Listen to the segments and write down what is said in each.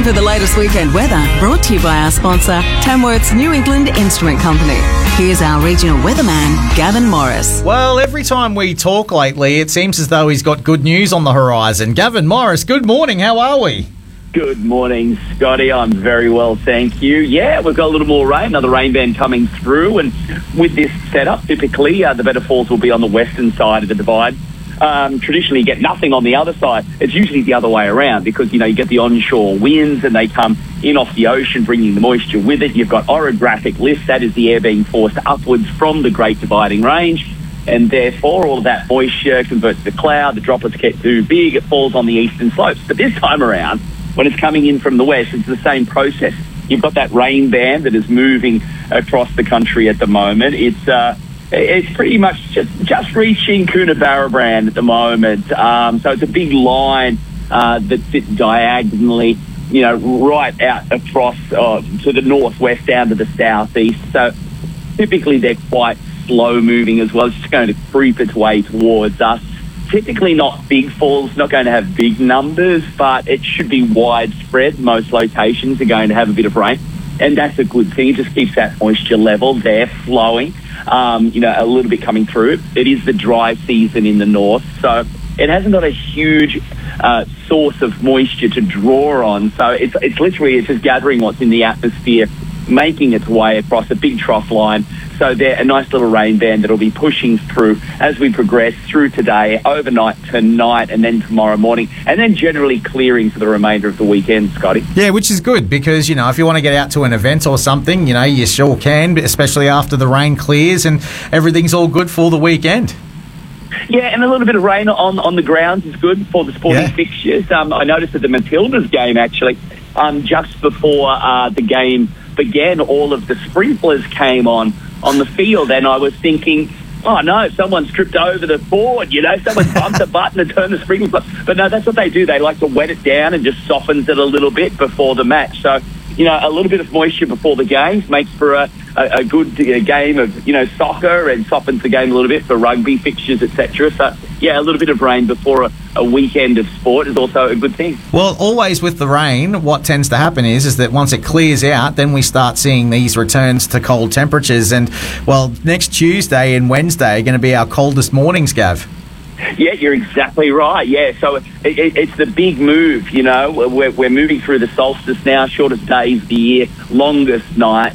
time for the latest weekend weather, brought to you by our sponsor, Tamworth's New England Instrument Company. Here's our regional weatherman, Gavin Morris. Well, every time we talk lately, it seems as though he's got good news on the horizon. Gavin Morris, good morning. How are we? Good morning, Scotty. I'm very well, thank you. Yeah, we've got a little more rain, another rain band coming through, and with this setup, typically the better falls will be on the western side of the divide. Traditionally, you get nothing on the other side. It's usually the other way around because, you get the onshore winds and they come in off the ocean, bringing the moisture with it. You've got orographic lift, that is the air being forced upwards from the Great Dividing Range, and therefore all of that moisture converts to cloud. The droplets get too big, it falls on the eastern slopes. But this time around, when it's coming in from the west, it's the same process. You've got that rain band that is moving across the country at the moment. It's pretty much just reaching Coonabarabran at the moment. So it's a big line that sits diagonally, right out across to the northwest down to the southeast. So typically they're quite slow moving as well. It's just going to creep its way towards us. Typically not big falls, not going to have big numbers, but it should be widespread. Most locations are going to have a bit of rain, and that's a good thing. It just keeps that moisture level there flowing, a little bit coming through. It is the dry season in the north, so it hasn't got a huge source of moisture to draw on. So it's just gathering what's in the atmosphere, making its way across a big trough line. So they're a nice little rain band that'll be pushing through as we progress through today, overnight tonight, and then tomorrow morning, and then generally clearing for the remainder of the weekend, Scotty. Yeah, which is good because, if you want to get out to an event or something, you sure can, especially after the rain clears and everything's all good for the weekend. Yeah, and a little bit of rain on the grounds is good for the sporting fixtures. I noticed at the Matildas game, actually, just before the game began, all of the sprinklers came on the field, and I was thinking, oh no, someone's tripped over the board, someone's bumped the button and turned the sprinklers on. But no, that's what they do. They like to wet it down and just softens it a little bit before the match. So, a little bit of moisture before the games makes for a good game of, soccer, and softens the game a little bit for rugby fixtures, etc. So, yeah, a little bit of rain before a weekend of sport is also a good thing. Well, always with the rain, what tends to happen is that once it clears out, then we start seeing these returns to cold temperatures. And, well, next Tuesday and Wednesday are going to be our coldest mornings, Gav. Yeah, you're exactly right. Yeah, so it's the big move, We're moving through the solstice now, shortest days of the year, longest night.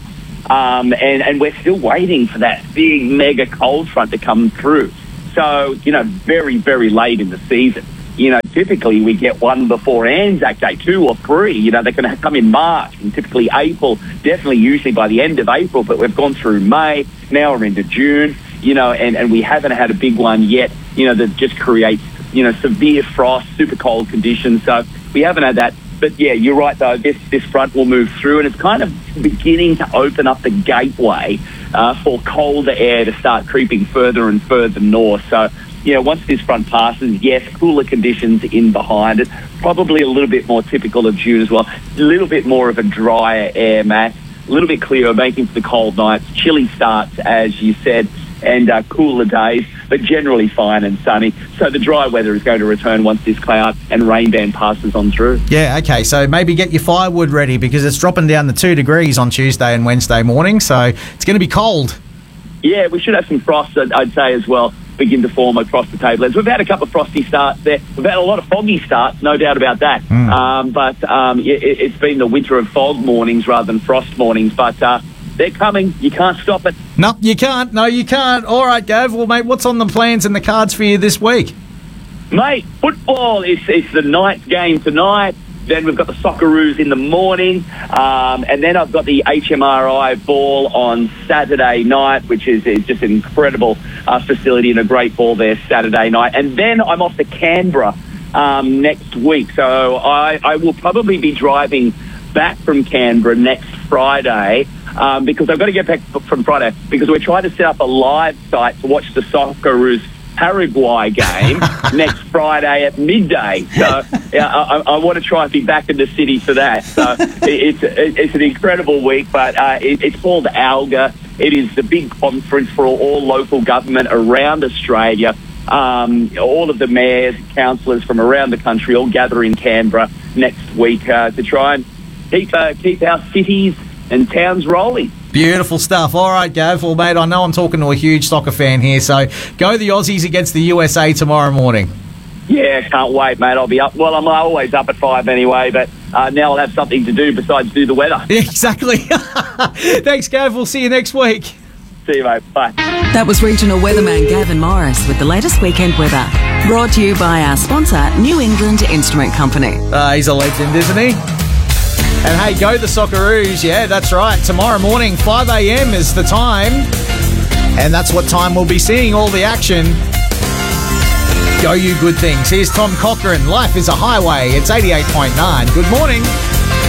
And we're still waiting for that big mega cold front to come through. So, very, very late in the season. Typically we get one before Anzac Day, 2 or 3. They're going to come in March, and typically April, definitely usually by the end of April, but we've gone through May, now we're into June, and we haven't had a big one yet, that just creates, severe frost, super cold conditions. So we haven't had that. But yeah, you're right though, this front will move through, and it's kind of beginning to open up the gateway for colder air to start creeping further and further north. So, once this front passes, yes, cooler conditions in behind it, probably a little bit more typical of June as well, a little bit more of a drier air mass, a little bit clearer, making for the cold nights, chilly starts, as you said, and cooler days, but generally fine and sunny. So the dry weather is going to return once this cloud and rain band passes on through. Yeah, okay, so maybe get your firewood ready because it's dropping down to 2 degrees on Tuesday and Wednesday morning, so it's going to be cold. Yeah, we should have some frost, I'd say, as well, begin to form across the tablelands. We've had a couple of frosty starts there. We've had a lot of foggy starts, no doubt about that. But it's been the winter of fog mornings rather than frost mornings, but they're coming. You can't stop it. No, you can't. No, you can't. All right, Gav. Well, mate, what's on the plans and the cards for you this week? Mate, football. It's the night game tonight. Then we've got the Socceroos in the morning. And then I've got the HMRI ball on Saturday night, which is just an incredible facility and a great ball there Saturday night. And then I'm off to Canberra next week. So I will probably be driving back from Canberra next Friday because I've got to get back from Friday because we're trying to set up a live site to watch the Socceroos Paraguay game next Friday at midday. So I want to try and be back in the city for that. So it's an incredible week, but it's called ALGA. It is the big conference for all local government around Australia. All of the mayors, councillors from around the country all gather in Canberra next week to try and keep our cities and towns rolling. Beautiful stuff. All right, Gav. Well, mate, I know I'm talking to a huge soccer fan here, so go the Aussies against the USA tomorrow morning. Yeah, can't wait, mate. I'll be up. Well, I'm always up at 5 anyway, but now I'll have something to do besides do the weather. Yeah, exactly. Thanks, Gav. We'll see you next week. See you, mate. Bye. That was regional weatherman Gavin Morris with the latest weekend weather. Brought to you by our sponsor, New England Instrument Company. He's a legend, isn't he? And hey, go the Socceroos. Yeah, that's right. Tomorrow morning, 5 a.m. is the time. And that's what time we'll be seeing all the action. Go you good things. Here's Tom Cochrane. Life is a highway. It's 88.9. Good morning.